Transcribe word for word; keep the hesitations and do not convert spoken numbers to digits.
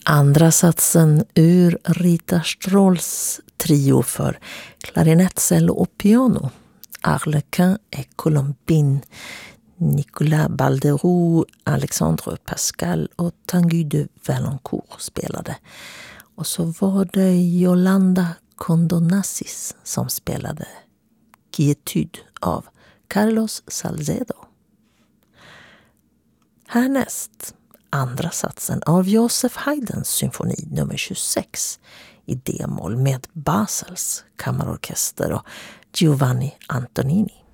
Andra satsen ur Rita Strolls trio för klarinett, cello och piano. Arlequin et Colombine, Nicolas Balderoux, Alexandre Pascal och Tanguy de Valancourt spelade. Och så var det Yolanda Condonassis som spelade Quietude av Carlos Salcedo. Härnäst andra satsen av Joseph Haydns symfoni nummer tjugosex i D-moll med Basels kammarorkester och Giovanni Antonini.